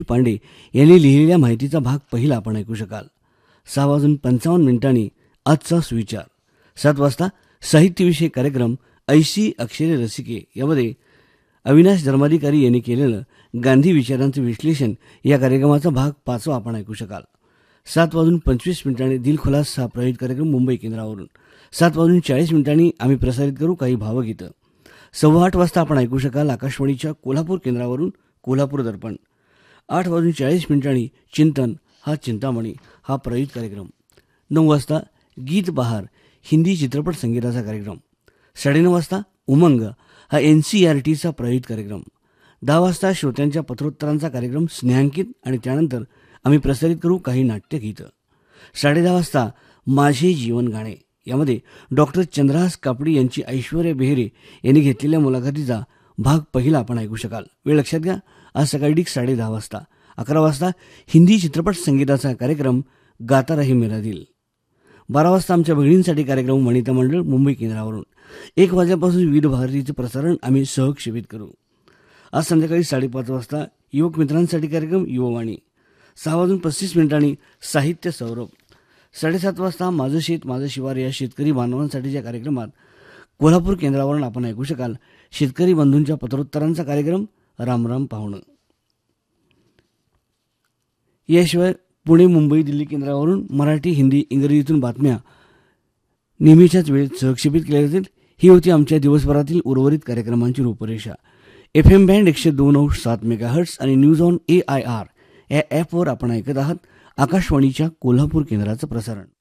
पांडे यांनी लिहिलेल्या माहितीचा भाग पहिला आपण ऐकू शकाल. 6:55 आजचा सुविचार. 7 वाजता साहित्यविषयक कार्यक्रम ऐशी अक्षरे रसिके यामध्ये अविनाश धर्माधिकारी यांनी केलेलं गांधी विचारांचं विश्लेषण या कार्यक्रमाचा भाग 5 आपण ऐकू शकाल. 7:25 दिलखुलास हा प्रयोजित कार्यक्रम मुंबई केंद्रावरून. 7:40 आम्ही प्रसारित करू काही भावगीतं. 8:15 वाजता आपण ऐकू शकाल आकाशवाणीच्या कोल्हापूर केंद्रावरून कोल्हापूर दर्पण. 8:40 चिंतन हा चिंतामणी हा प्रयोजित कार्यक्रम. 9 वाजता गीत बहार हिंदी चित्रपट संगीताचा कार्यक्रम. 9:30 वाजता उमंग हा NCERTचा प्रयोजित कार्यक्रम. 10 वाजता श्रोत्यांच्या पत्रोत्तरांचा कार्यक्रम स्नेहांकित आणि त्यानंतर आम्ही प्रसारित करू काही नाट्यगीतं. 10:30 वाजता माझे जीवन गाणे यामध्ये डॉक्टर चंद्रहास कापडी यांची ऐश्वर्या बेहरे यांनी घेतलेल्या मुलाखतीचा भाग पहिला आपण ऐकू शकाल. वेळ लक्षात घ्या, आज सकाळी 10:30 वाजता. 11 वाजता हिंदी चित्रपट संगीताचा कार्यक्रम गाता रही मेरा दिल. 12 वाजता आमच्या बहिणींसाठी कार्यक्रम वनिता मंडळ मुंबई केंद्रावरून. 1 वाजल्यापासून विविध भारतीचे प्रसारण आम्ही सहक्षेपित करू. आज संध्याकाळी 5:30 वाजता युवक मित्रांसाठी कार्यक्रम युववाणी. 6:35 साहित्य सौरभ. 7:30 वाजता माझं शेत माझं शिवार या शेतकरी बांधवांसाठीच्या कार्यक्रमात कोल्हापूर केंद्रावरून आपण ऐकू शकाल शेतकरी बंधूंच्या पत्रोत्तरांचा कार्यक्रम रामराम पाहुणं. याशिवाय पुणे मुंबई दिल्ली केंद्रावरून मराठी हिंदी इंग्रजीतून बातम्या नेहमीच्याच वेळेत सहक्षेपित केल्या जातील. ही होती आमच्या दिवसभरातील उर्वरित कार्यक्रमांची रूपरेषा. FM बँड 102.7 मेगाहर्ट्ज आणि न्यूज ऑन AIR या ॲपवर आपण ऐकत आहात आकाशवाणीच्या कोल्हापूर केंद्राचं प्रसारण.